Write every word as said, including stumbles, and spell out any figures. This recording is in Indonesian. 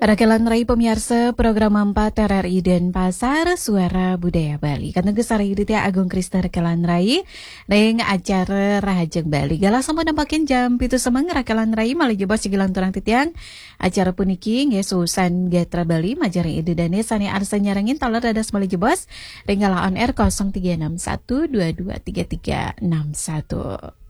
Rakelan Rai pemirsa program empat R R I dan Pasar Suara Budaya Bali. Kantung kesari Ditya Agung Krista Rakelan Rai neng acara Rahajeng Bali. Gala sampun nampakin jam pitu semeng Rakelan Rai malah jebos sigilang turang titiang acara puniki ngesusan Getra Bali majari ide dane sani arsa nyarangin talar dadas malah jebos ringgala on air nol tiga enam satu dua dua tiga tiga enam satu.